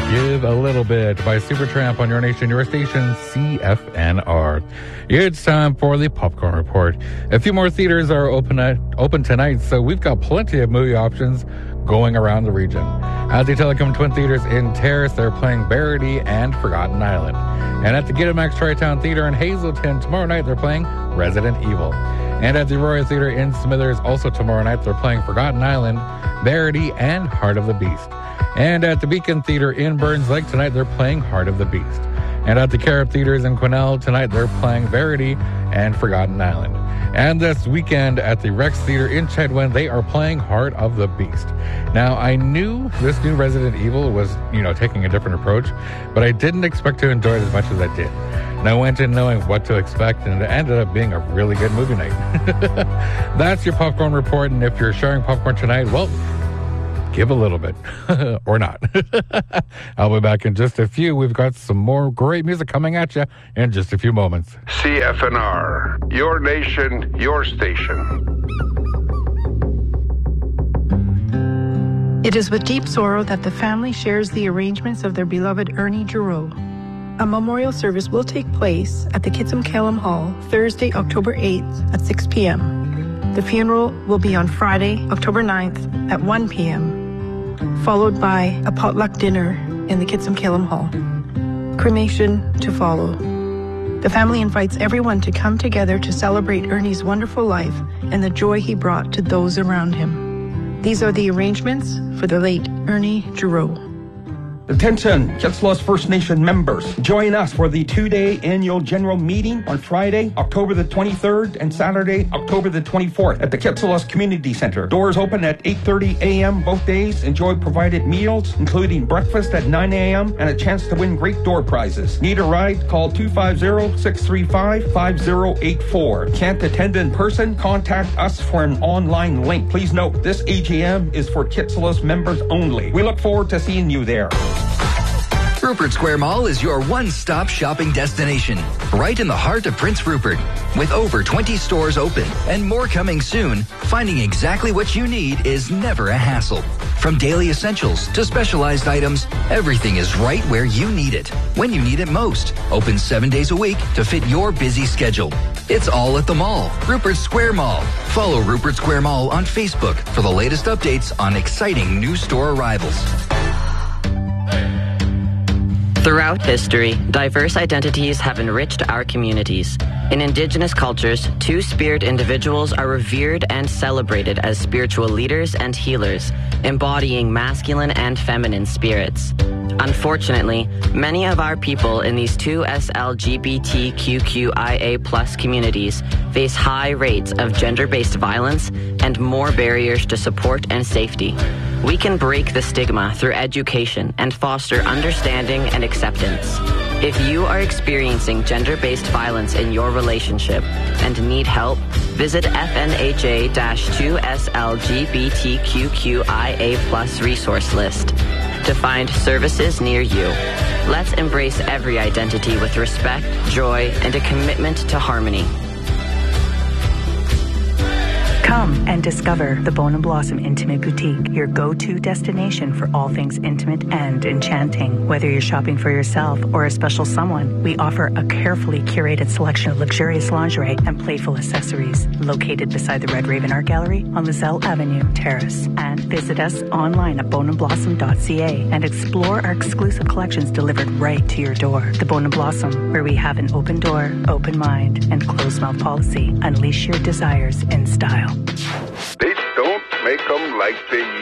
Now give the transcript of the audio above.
Give a Little Bit by Supertramp on your nation, your station, CFNR. It's time for the Popcorn Report. A few more theaters are open tonight, so we've got plenty of movie options going around the region. At the Telecom Twin Theaters in Terrace, they're playing Verity and Forgotten Island. And at the Gittimax Tri-Town Theater in Hazelton, tomorrow night, they're playing Resident Evil. And at the Royal Theater in Smithers, also tomorrow night, they're playing Forgotten Island, Verity, and Heart of the Beast. And at the Beacon Theater in Burns Lake tonight, they're playing Heart of the Beast. And at the Carib Theaters in Quesnel tonight, they're playing Verity and Forgotten Island. And this weekend at the Rex Theater in Chedwin, they are playing Heart of the Beast. Now, I knew this new Resident Evil was, taking a different approach, but I didn't expect to enjoy it as much as I did. And I went in knowing what to expect, and it ended up being a really good movie night. That's your Popcorn Report, and if you're sharing popcorn tonight, well, give a little bit, or not. I'll be back in just a few. We've got some more great music coming at you in just a few moments. CFNR, your nation, your station. It is with deep sorrow that the family shares the arrangements of their beloved Ernie Giroux. A memorial service will take place at the Kitsim-Kellam Hall Thursday, October 8th at 6 p.m. The funeral will be on Friday, October 9th at 1 p.m., followed by a potluck dinner in the Kitsim-Kellam Hall. Cremation to follow. The family invites everyone to come together to celebrate Ernie's wonderful life and the joy he brought to those around him. These are the arrangements for the late Ernie Giroux. Attention, Kitsilós First Nation members. Join us for the two-day annual general meeting on Friday, October the 23rd and Saturday, October the 24th at the Kitsilós Community Center. Doors open at 8:30 a.m. both days. Enjoy provided meals, including breakfast at 9 a.m. and a chance to win great door prizes. Need a ride? Call 250-635-5084. Can't attend in person? Contact us for an online link. Please note, this AGM is for Kitsilós members only. We look forward to seeing you there. Rupert Square Mall is your one-stop shopping destination, right in the heart of Prince Rupert. With over 20 stores open and more coming soon, finding exactly what you need is never a hassle. From daily essentials to specialized items, everything is right where you need it, when you need it most. Open 7 days a week to fit your busy schedule. It's all at the mall, Rupert Square Mall. Follow Rupert Square Mall on Facebook for the latest updates on exciting new store arrivals. Throughout history, diverse identities have enriched our communities. In Indigenous cultures, two-spirit individuals are revered and celebrated as spiritual leaders and healers, embodying masculine and feminine spirits. Unfortunately, many of our people in these two SLGBTQIA+ communities face high rates of gender-based violence and more barriers to support and safety. We can break the stigma through education and foster understanding and acceptance. If you are experiencing gender-based violence in your relationship and need help, visit FNHA-2SLGBTQIA+ resource list to find services near you. Let's embrace every identity with respect, joy, and a commitment to harmony. Come and discover the Bone & Blossom Intimate Boutique, your go-to destination for all things intimate and enchanting. Whether you're shopping for yourself or a special someone, we offer a carefully curated selection of luxurious lingerie and playful accessories. Located beside the Red Raven Art Gallery on Lizelle Avenue, Terrace. And visit us online at boneandblossom.ca and explore our exclusive collections delivered right to your door. The Bone & Blossom, where we have an open door, open mind, and closed-mouth policy. Unleash your desires in style. They don't make them like they